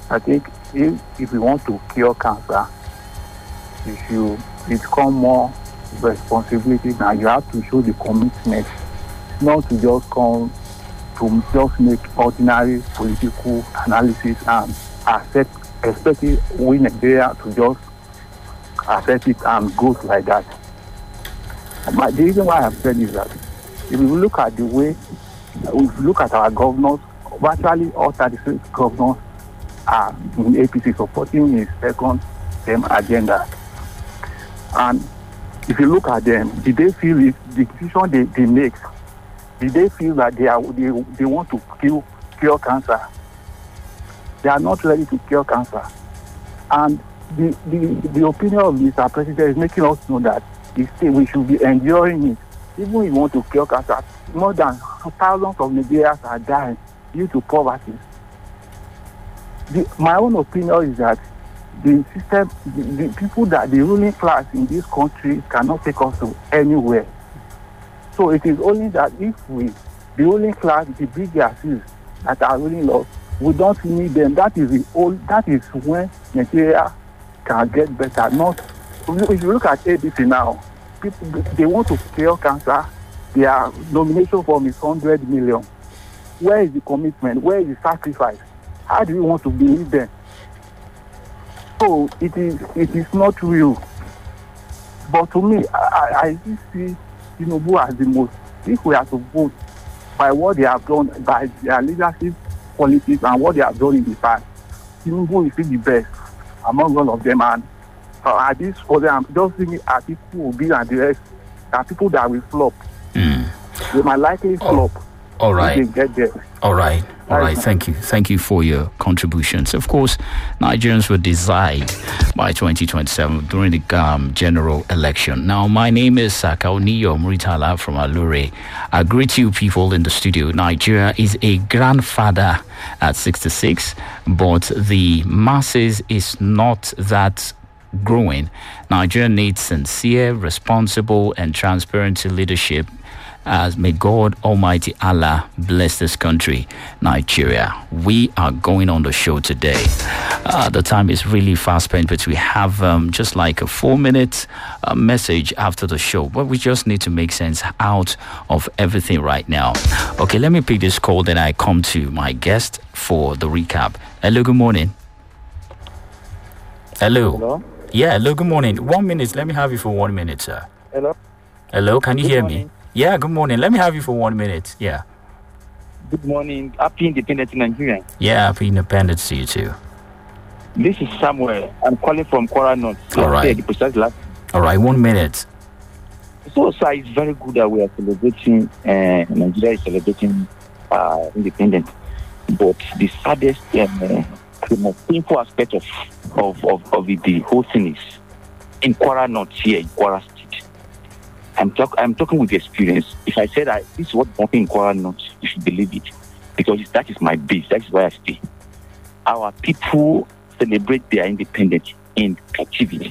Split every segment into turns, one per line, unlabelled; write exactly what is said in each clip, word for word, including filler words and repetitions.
I think if, if we want to cure cancer, you should become more responsibility now. You have to show the commitment, not to just come to just make ordinary political analysis and accept, especially we Nigeria to just accept it and go like that. But the reason why I've said is that if we look at the way, if we look at our governors, virtually all thirty-six governors are in A P C supporting his second term agenda. And if you look at them, did they feel it, the decision they, they make, did they feel that they are they, they want to cure, cure cancer? They are not ready to cure cancer. And the, the, the opinion of Mister President is making us know that we should be enduring it. Even if you want to cure cancer, more than thousands of Nigerians are dying due to poverty. The, my own opinion is that the system, the, the people that the ruling class in this country cannot take us to anywhere. So it is only that if we, the ruling class, the big asses that are ruling us, we don't need them. That is the old. That is when Nigeria can get better. Not if you look at A B C now, people they want to cure cancer. Their nomination form is hundred million. Where is the commitment? Where is the sacrifice? How do you want to believe them? So it is it is not real. But to me, I, I see Tinubu as the most. If we are to vote by what they have done, by their leadership policies and what they have done in the past, Tinubu is still the best among all of them. And uh, at this for them, just seeing at people will be and the rest are people that will flop.
Mm.
They might likely flop.
Oh. All right.
Get there.
All right. All right. Thank you. Thank you for your contributions. Of course, Nigerians will decide by twenty twenty-seven during the um, general election. Now, my name is Sakauniyo Muritala from Alure. I greet you people in the studio. Nigeria is a grandfather at sixty-six, but the masses is not that growing. Nigeria needs sincere, responsible, and transparent leadership. As may God Almighty Allah bless this country, Nigeria. We are going on the show today. Uh, the time is really fast spent, but we have um, just like a four-minute uh, message after the show. But we just need to make sense out of everything right now. Okay, let me pick this call, then I come to my guest for the recap. Hello, good morning. Hello.
Hello?
Yeah, hello, good morning. One minute. Let me have you for one minute, sir.
Hello?
Hello, can you
Good
hear
morning.
me? Yeah, good morning. Let me have you for one minute. Yeah.
Good morning. Happy Independence Nigeria.
Yeah, happy independence to you too.
This is Samuel. I'm calling from Kwara North.
All right.
The precise last.
All right, one minute.
So, sir, it's very good that we are celebrating, uh, Nigeria is celebrating uh, independence. But the saddest, uh, the most painful aspect of, of, of, of the, the whole thing is in Kwara North here, in Kwara State. I'm, talk, I'm talking with experience. If I say that this is what happened in Kwara North, you should believe it. Because that is my base. That is where I stay. Our people celebrate their independence in captivity.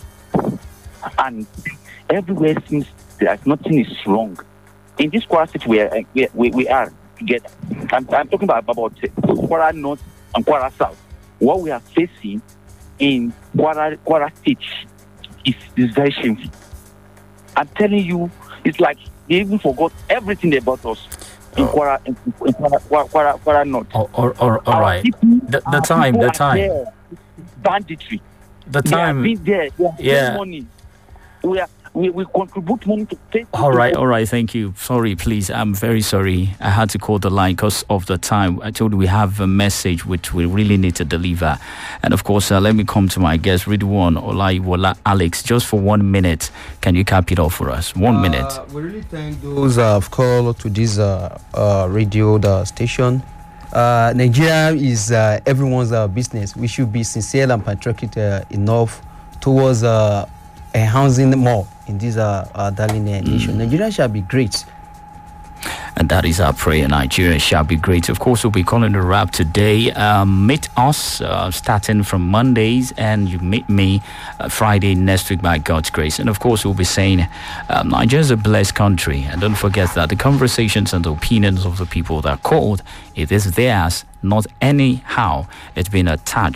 And everywhere seems that nothing is wrong. In this Kwara State where we, we, we are together, I'm, I'm talking about, about Kwara North and Kwara South. What we are facing in Kwara, Kwara State is, is very shameful. I'm telling you, it's like they even forgot everything about us in
Oh.
Kwara, in, in Kwara, Kwara, Kwara, Kwara North.
Oh, all, all, all
Our
right.
people-
The, the
our
time,
people
the
are
time,
there. Banditry.
the
They have
time.
been there. They have
Yeah.
yeah. money. We, are, we we contribute money to pay.
All right, all right. Thank you. Sorry, please. I'm very sorry. I had to call the line because of the time. I told you we have a message which we really need to deliver. And of course, uh, let me come to my guest, Ridwan Olaiwola Alex, just for one minute. Can you cap it off for us? One
Uh,
minute.
We really thank those who have called to this uh, uh, radio the station. Uh, Nigeria is uh, everyone's uh, business. We should be sincere and patriotic uh, enough towards uh, enhancing more in this uh, uh, darling uh, nation. Nigeria shall be great.
And that is our prayer. Nigeria shall be great. Of course, we'll be calling a wrap today. Um, meet us uh, starting from Mondays, and you meet me uh, Friday next week by God's grace. And of course, we'll be saying um, Nigeria is a blessed country. And don't forget that the conversations and the opinions of the people that called, it is theirs, not anyhow. It's been attached